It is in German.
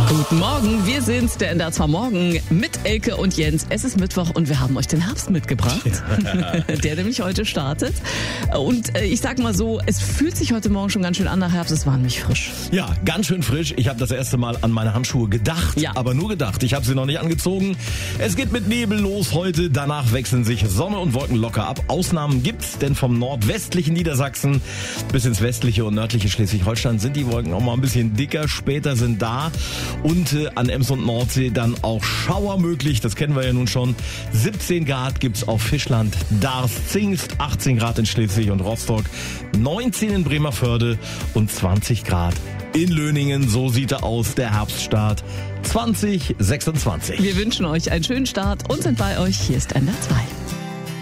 Guten Morgen, wir sind's, der NDR 2 Morgen mit Elke und Jens. Es ist Mittwoch und wir haben euch den Herbst mitgebracht, der nämlich heute startet. Und ich sag mal so, es fühlt sich heute Morgen schon ganz schön an nach Herbst, es war nämlich frisch. Ja, ganz schön frisch. Ich habe das erste Mal an meine Handschuhe gedacht, Ja. aber nur gedacht. Ich habe sie noch nicht angezogen. Es geht mit Nebel los heute, danach wechseln sich Sonne und Wolken locker ab. Ausnahmen gibt's, denn vom nordwestlichen Niedersachsen bis ins westliche und nördliche Schleswig-Holstein sind die Wolken auch mal ein bisschen dicker. Später sind da und an Ems und Nordsee dann auch Schauer möglich. Das kennen wir ja nun schon. 17 Grad gibt's auf Fischland, Darß, Zingst, 18 Grad in Schleswig und Rostock, 19 in Bremervörde und 20 Grad in Löningen. So sieht er aus, der Herbststart 2026. Wir wünschen euch einen schönen Start und sind bei euch. Hier ist NDR 2.